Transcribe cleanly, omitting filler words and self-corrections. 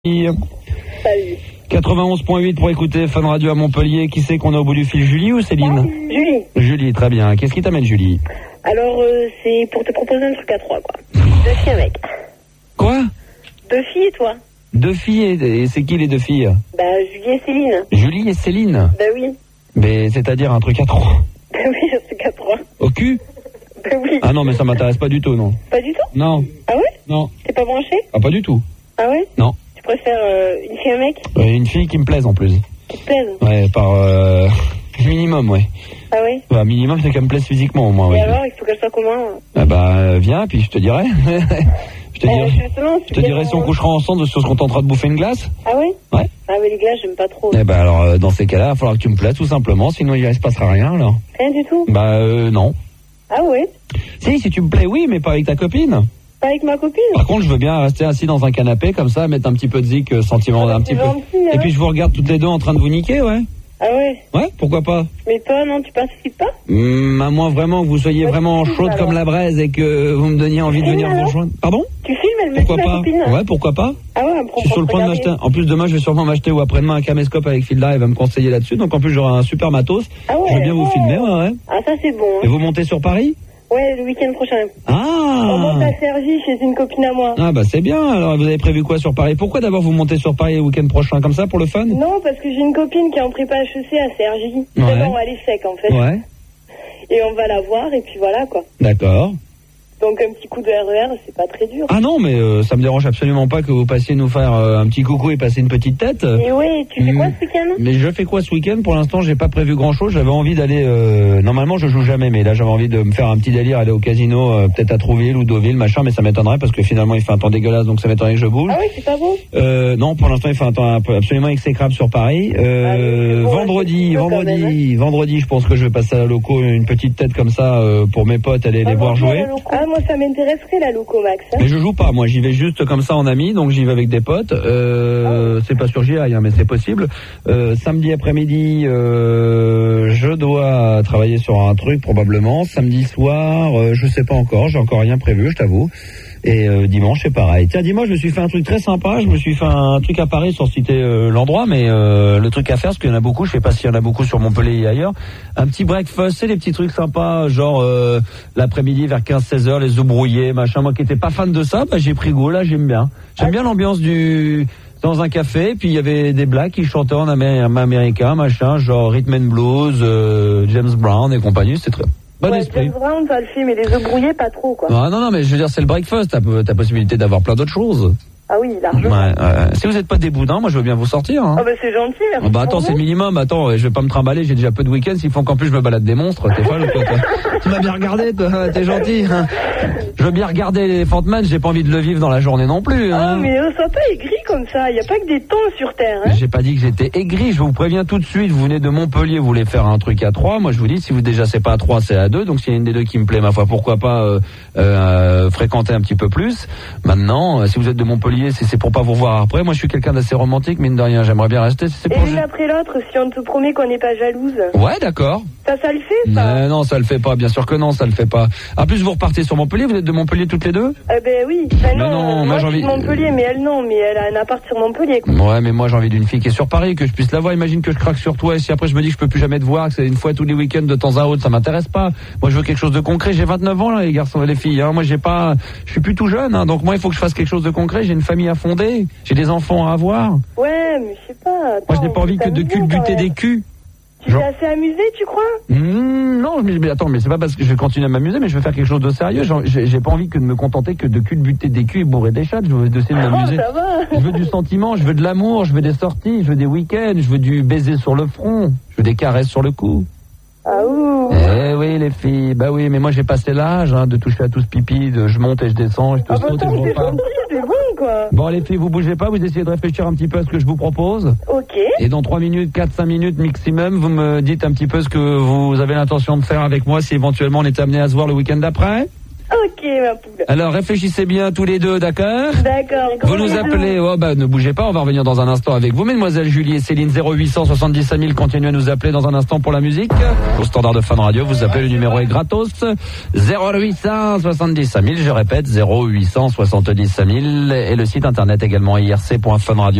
Salut. 91.8 pour écouter Fun Radio à Montpellier. Qui c'est qu'on a au bout du fil, Julie ou Céline? Julie. Julie, très bien. Qu'est-ce qui t'amène, Julie? Alors, c'est pour te proposer un truc à trois, quoi. 2 filles, un mec. Quoi? 2 filles et toi? 2 filles et c'est qui les 2 filles? Bah, Julie et Céline. Julie et Céline? Bah oui. Mais c'est-à-dire un truc à 3? Bah oui, un truc à 3. Au cul? Bah oui. Ah non, mais ça m'intéresse pas du tout, non. Pas du tout? Non. Ah ouais? Non. T'es pas branché? Ah, pas du tout. Ah ouais? Non. Tu préfères une fille, un mec? Une fille qui me plaise en plus. Qui te plaise? Ouais, par minimum, ouais. Ah ouais? Bah, minimum, c'est qu'elle me plaise physiquement, au moins. Et Ouais. alors, il faut qu'elle soit comment? Ah bah, viens, puis je te dirai. je te dirai, Justement, je te dirai si on couchera ensemble, si on se contentera de bouffer une glace. Ah ouais? Ouais. Ah mais les glaces, j'aime pas trop. Eh ben alors, dans ces cas-là, il va falloir que tu me plaises tout simplement, sinon il ne se passera rien alors. Rien du tout? Bah non. Ah ouais? Si tu me plais, oui, mais pas avec ta copine. Pas avec ma copine? Par contre, je veux bien rester assis dans un canapé comme ça, mettre un petit peu de zik sentiment, un petit peu. Gentil, hein. Et puis je vous regarde toutes les deux en train de vous niquer, ouais. Ah ouais? Ouais, pourquoi pas. Mais toi, non, tu participes pas? À moins vraiment que vous soyez vraiment tu filmes, chaude alors. comme la braise et que vous me donniez envie de filmes, venir vous alors rejoindre. Pardon? Tu filmes, elle me dit Pourquoi ma pas? copine? Ouais, pourquoi pas. Ah ouais, Je suis sur le point de m'acheter. En plus, demain, je vais sûrement m'acheter ou après-demain un caméscope avec Filda. Elle va me conseiller là-dessus. Donc, en plus, j'aurai un super matos. Ah ouais, je veux bien vous filmer, ouais. Ah, ça, c'est bon. Et vous montez sur Paris? Ouais, le week-end prochain. On Ah! monte à Cergy chez une copine à moi. Ah, bah, c'est bien. Alors, vous avez prévu quoi sur Paris? Pourquoi d'abord vous montez sur Paris le week-end prochain? Comme ça, pour le fun? Non, parce que j'ai une copine qui est en prépa HEC à Cergy. Ouais. Non, elle est sec, en fait. Ouais. Et on va la voir, et puis voilà, quoi. D'accord. Donc, un petit coup de RER, c'est pas très dur. Ah non, mais ça me dérange absolument pas que vous passiez nous faire un petit coucou et passer une petite tête. Et ouais, tu fais quoi ce week-end? Mais je fais quoi ce week-end? Pour l'instant, j'ai pas prévu grand-chose. J'avais envie d'aller... Normalement, je joue jamais, mais là, j'avais envie de me faire un petit délire, aller au casino, peut-être à Trouville ou Deauville, machin, mais ça m'étonnerait parce que finalement, il fait un temps dégueulasse, donc ça m'étonnerait que je bouge. Ah oui, c'est pas beau? Non, pour l'instant, il fait un temps absolument exécrable sur Paris. Bon, vendredi, ouais, vendredi, je pense que je vais passer à la loco, une petite tête comme ça pour mes potes, aller les voir jouer. Ah, moi, ça m'intéresserait, la loco, Max. Hein. Mais je joue pas, moi j'y vais juste comme ça en ami, donc j'y vais avec des potes. C'est pas sur GI, mais c'est possible. Samedi après-midi, je dois travailler sur un truc probablement. Samedi soir, je sais pas encore, j'ai encore rien prévu, je t'avoue. Et dimanche c'est pareil. Tiens, dis-moi, je me suis fait un truc très sympa. Je me suis fait un truc à Paris sans citer l'endroit, mais le truc à faire, parce qu'il y en a beaucoup, je sais pas s'il y en a beaucoup sur Montpellier et ailleurs. Un petit breakfast, c'est les petits trucs sympas, genre l'après-midi vers 15-16 heures, les œufs brouillés, machin. Moi qui étais pas fan de ça, bah j'ai pris goût, là j'aime bien. J'aime bien l'ambiance dans un café, puis il y avait des blacks qui chantaient en américain, machin, genre Rhythm and Blues, James Brown et compagnie, c'est très... Bon esprit. James Brown, ça le fait, mais les œufs brouillés, pas trop, quoi. Non, mais je veux dire, c'est le breakfast, t'as possibilité d'avoir plein d'autres choses. Ah oui, largement. Ouais, si vous n'êtes pas des boudins, moi je veux bien vous sortir. Hein. Ah bah c'est gentil, merci. Bah attends, c'est le minimum. Attends, je vais pas me trimballer, j'ai déjà peu de week-ends. S'il faut qu'en plus je me balade des monstres, t'es folle ou quoi, toi? Tu m'as bien regardé, toi, t'es gentil. Hein. Je veux bien regarder les Fantman, j'ai pas envie de le vivre dans la journée non plus. Hein. Ah mais sois pas aigri comme ça, y a pas que des tons sur Terre. Hein. J'ai pas dit que j'étais aigri, je vous préviens tout de suite, vous venez de Montpellier, vous voulez faire un truc à 3, moi je vous dis, si vous déjà c'est pas à 3, c'est à 2, donc s'il y a une des deux qui me plaît, ma foi, pourquoi pas fréquenter un petit peu plus. Maintenant, si vous êtes de Montpellier, si c'est pour pas vous voir après, moi je suis quelqu'un d'assez romantique, mine de rien, j'aimerais bien rester. Si c'est et pour l'une après l'autre, si on te promet qu'on n'est pas jalouse. Ouais, d'accord. Ça le fait, ça? Non, ça le fait pas, bien sûr que non, ça le fait pas. En plus, vous repartez sur Montpellier, vous êtes de Montpellier toutes les deux? Ben oui. Ben mais non, moi j'ai je suis envie... de Montpellier, mais elle non, mais elle a un appart sur Montpellier, quoi. Ouais, mais moi j'ai envie d'une fille qui est sur Paris, que je puisse la voir. Imagine que je craque sur toi et si après je me dis que je peux plus jamais te voir, que c'est une fois tous les week-ends de temps à autre, ça m'intéresse pas. Moi je veux quelque chose de concret. J'ai 29 ans là, les garçons et les filles. Hein. Moi je suis plus tout jeune, hein. Donc moi il faut que je fasse quelque chose de concret. J'ai une famille à fonder, j'ai des enfants à avoir. Ouais, mais je sais pas. Attends, moi je n'ai pas envie que de culbuter des culs. Tu t'es assez amusé, tu crois? Non, mais attends, mais c'est pas parce que je vais continuer à m'amuser, mais je vais faire quelque chose de sérieux. J'ai pas envie que de me contenter que de culbuter des culs et bourrer des chattes. Je veux essayer de m'amuser. Ça va. Je veux du sentiment, je veux de l'amour, je veux des sorties, je veux des week-ends, je veux du baiser sur le front, je veux des caresses sur le cou. Ah ouh. Eh oui, les filles, bah oui, mais moi j'ai passé l'âge de toucher à tout ce pipi, je monte et je descends, je te saute et je repars. C'est bon, quoi. Bon, les filles, vous bougez pas, vous essayez de réfléchir un petit peu à ce que je vous propose. Ok. Et dans 3 minutes, 4-5 minutes maximum, vous me dites un petit peu ce que vous avez l'intention de faire avec moi si éventuellement on est amené à se voir le week-end d'après. Ok, ma poule. Alors réfléchissez bien tous les deux, d'accord? D'accord. Vous nous appelez, ne bougez pas, on va revenir dans un instant avec vous, mesdemoiselles Julie et Céline, 0800 70 5000, continuez à nous appeler dans un instant pour la musique. Au standard de Fun Radio, vous appelez, le numéro est gratos, 0800 70 5000, je répète, 0800 70 5000, et le site internet également, irc.funradio.